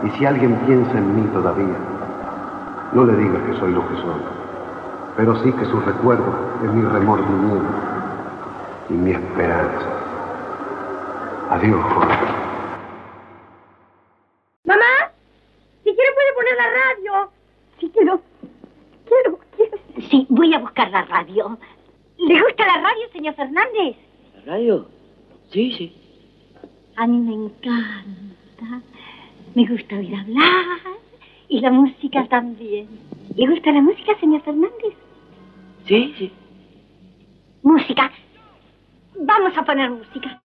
Y si alguien piensa en mí todavía, no le diga que soy lo que soy, pero sí que su recuerdo es mi remordimiento y mi esperanza. Adiós, Jorge. Mamá, si quiere puede poner la radio. Sí, quiero. Sí, voy a buscar la radio. ¿Le gusta la radio, señor Fernández? ¿La radio? Sí, sí. A mí me encanta. Me gusta oír hablar y la música también. ¿Le gusta la música, señor Fernández? Sí, sí. Música. Vamos a poner música.